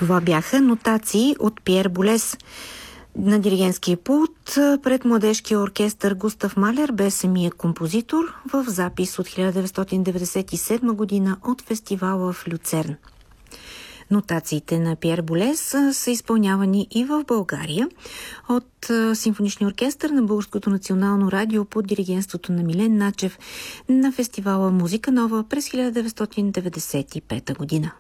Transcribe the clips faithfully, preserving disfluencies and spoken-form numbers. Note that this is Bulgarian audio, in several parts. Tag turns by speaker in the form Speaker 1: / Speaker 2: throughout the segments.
Speaker 1: Това бяха нотации от Пиер Болес. На диригентския пулт пред младежкия оркестър Густав Малер бе самия композитор в запис от хиляда деветстотин деветдесет и седма година от фестивала в Люцерн. Нотациите на Пиер Болес са изпълнявани и в България от Симфоничния оркестър на Българското национално радио под диригентството на Милен Начев на фестивала Музика нова през хиляда деветстотин деветдесет и пета година.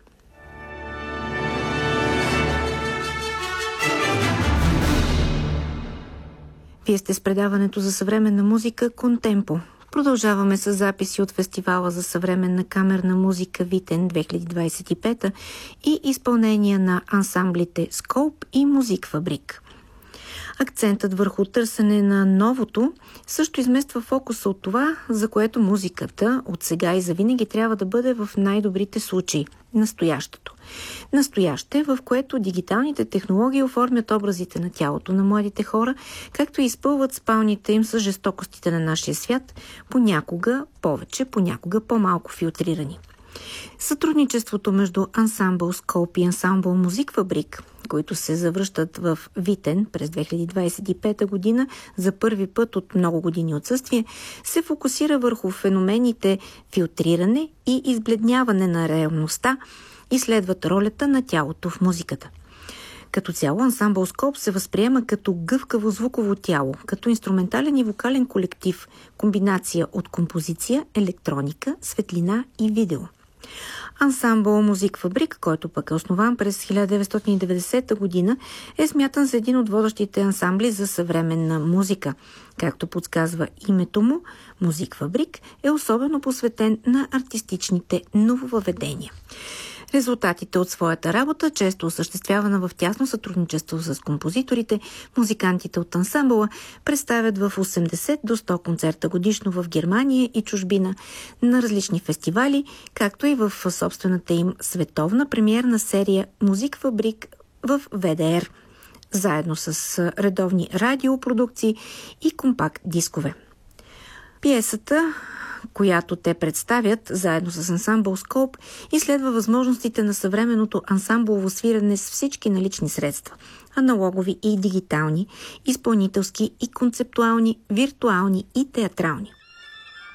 Speaker 1: Вие сте с предаването за съвременна музика Контемпо. Продължаваме с записи от фестивала за съвременна камерна музика Витен две хиляди двадесет и пета и изпълнения на ансамблите Скоуп и Музик Фабрик. Акцентът върху търсене на новото също измества фокуса от това, за което музиката от сега и завинаги трябва да бъде в най-добрите случаи – настоящето. Настояще, в което дигиталните технологии оформят образите на тялото на младите хора, както и изпълват спалните им с жестокостите на нашия свят, понякога повече, понякога по-малко филтрирани. Сътрудничеството между ансамбъл Скоуп и ансамбъл Музик Фабрик, които се завръщат в Витен през две хиляди двадесет и пета година за първи път от много години отсъствие, се фокусира върху феномените филтриране и избледняване на реалността и следват ролята на тялото в музиката. Като цяло ансамбъл Скоуп се възприема като гъвкаво звуково тяло, като инструментален и вокален колектив, комбинация от композиция, електроника, светлина и видео. Ансамбъл Музик Фабрик, който пък е основан през хиляда деветстотин и деветдесета година, е смятан за един от водещите ансамбли за съвременна музика. Както подсказва името му, Музик Фабрик е особено посветен на артистичните нововъведения. Резултатите от своята работа, често осъществявана в тясно сътрудничество с композиторите, музикантите от ансамбъла представят в осемдесет до сто концерта годишно в Германия и чужбина на различни фестивали, както и в собствената им световна премиерна серия Музик Фабрик в В Д Р, заедно с редовни радиопродукции и компакт дискове. Пиесата, която те представят заедно с ансамбъл Скоуп, изследва възможностите на съвременното ансамблово свирене с всички налични средства – аналогови и дигитални, изпълнителски и концептуални, виртуални и театрални.